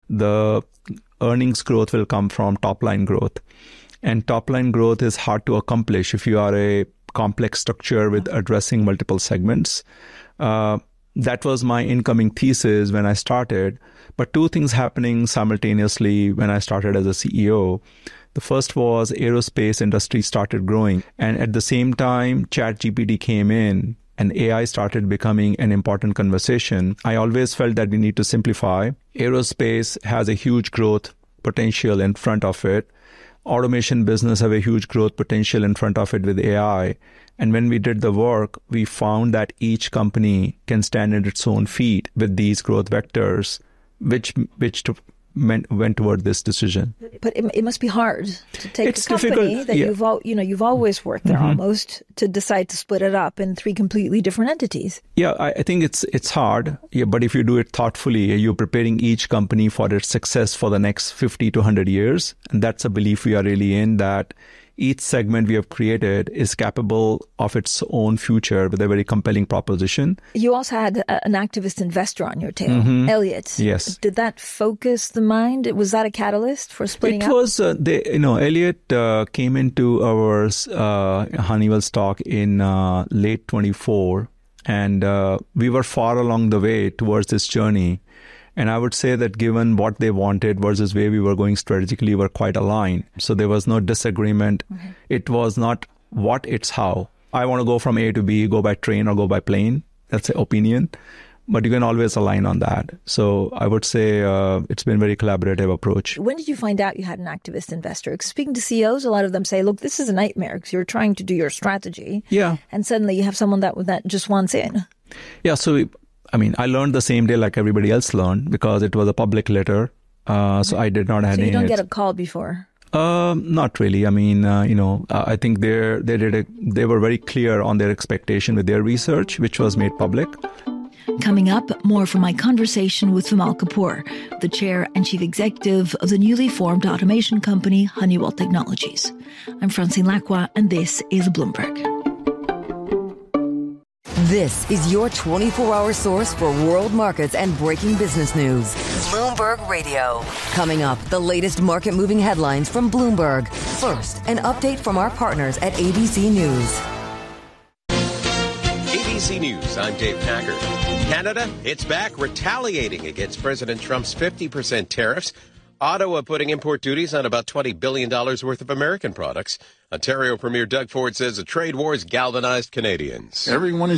the earnings growth will come from top-line growth. And top-line growth is hard to accomplish if you are a complex structure with addressing multiple segments. That was my incoming thesis when I started. But two things happening simultaneously when I started as a CEO. The first was aerospace industry started growing. And at the same time, ChatGPT came in and AI started becoming an important conversation. I always felt that we need to simplify. Aerospace has a huge growth potential in front of it. Automation business have a huge growth potential in front of it with AI. And when we did the work, we found that each company can stand on its own feet with these growth vectors, which went toward this decision. But it must be hard to take it's a company difficult. that you've always worked there almost, to decide to split it up in three completely different entities. Yeah, I think it's hard. Yeah, but if you do it thoughtfully, you're preparing each company for its success for the next 50 to 100 years. And that's a belief we are really in, that each segment we have created is capable of its own future with a very compelling proposition. You also had an activist investor on your tail, Elliott. Yes. Did that focus the mind? Was that a catalyst for splitting up? It was, Elliott came into our Honeywell stock in late 24, and we were far along the way towards this journey. And I would say that given what they wanted versus where we were going strategically, we were quite aligned. So there was no disagreement. Okay. It was not what, it's how. I want to go from A to B, go by train or go by plane. That's an opinion. But you can always align on that. So I would say it's been a very collaborative approach. When did you find out you had an activist investor? Because speaking to CEOs, a lot of them say, look, this is a nightmare because you're trying to do your strategy. Yeah. And suddenly you have someone that just wants in. Yeah, so I learned the same day like everybody else learned because it was a public letter. So I did not have any. So you don't get a call before? Not really. I think they were very clear on their expectation with their research, which was made public. Coming up, more from my conversation with Vimal Kapur, the chair and chief executive of the newly formed automation company Honeywell Technologies. I'm Francine Lacqua, and this is Bloomberg. This is your 24-hour source for world markets and breaking business news. Bloomberg Radio. Coming up, the latest market-moving headlines from Bloomberg. First, an update from our partners at ABC News. ABC News, I'm Dave Packard. Canada, it's back retaliating against President Trump's 50% tariffs. Ottawa putting import duties on about $20 billion worth of American products. Ontario Premier Doug Ford says the trade wars galvanized Canadians. Everyone is